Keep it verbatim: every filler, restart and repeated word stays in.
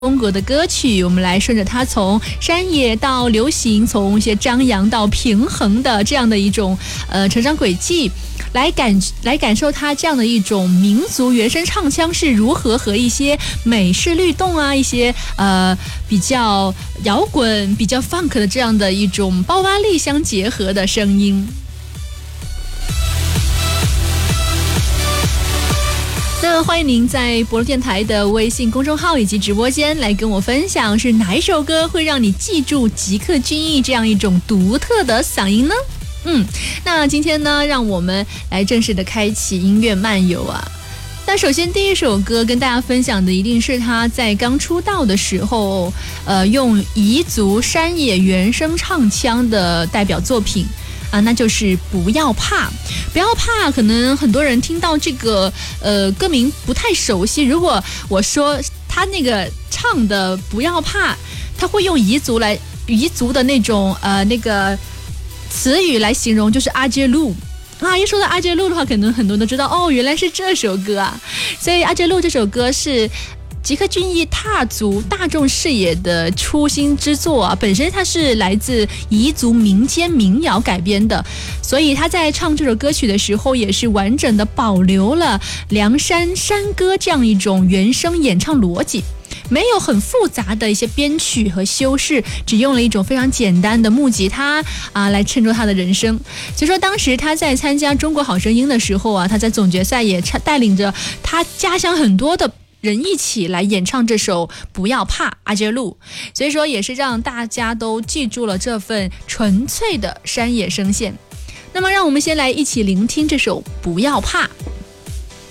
风格的歌曲，我们来顺着它从山野到流行，从一些张扬到平衡的这样的一种呃成长轨迹，来感来感受它这样的一种民族原声唱腔是如何和一些美式律动啊，一些呃比较摇滚、比较 funk 的这样的一种爆发力相结合的声音。那欢迎您在博乐电台的微信公众号以及直播间来跟我分享，是哪一首歌会让你记住吉克隽逸这样一种独特的嗓音呢？嗯，那今天呢，让我们来正式的开启音乐漫游啊。那首先第一首歌跟大家分享的一定是他在刚出道的时候，呃，用彝族山野原声唱腔的代表作品。啊，那就是不要怕，不要怕。可能很多人听到这个呃歌名不太熟悉。如果我说他那个唱的不要怕，他会用彝族来彝族的那种呃那个词语来形容，就是阿杰路啊。一说到阿杰路的话，可能很多人都知道哦，原来是这首歌啊。所以阿杰路这首歌是吉克隽逸踏足大众视野的初心之作啊，本身它是来自彝族民间民谣改编的，所以他在唱这首歌曲的时候，也是完整的保留了凉山山歌这样一种原声演唱逻辑，没有很复杂的一些编曲和修饰，只用了一种非常简单的木吉他啊来衬托他的人声。所以说当时他在参加中国好声音的时候啊，他在总决赛也带领着他家乡很多的人一起来演唱这首不要怕阿杰路，所以说也是让大家都记住了这份纯粹的山野声线。那么让我们先来一起聆听这首不要怕。